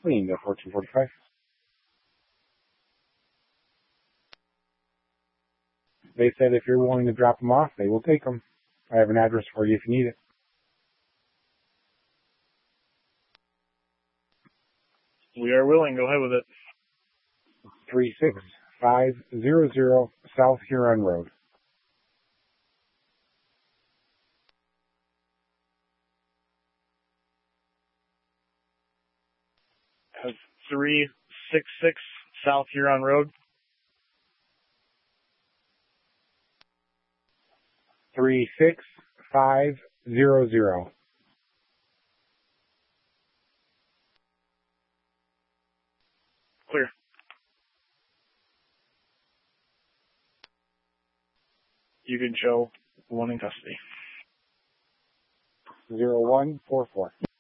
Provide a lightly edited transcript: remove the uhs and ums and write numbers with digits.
Fleeing to 1445. They said if you're willing to drop them off, they will take them. I have an address for you if you need it. We are willing. Go ahead with it. 36500 South Huron Road. That's 366 South Huron Road. 36500. Clear. You can show one in custody. 0144.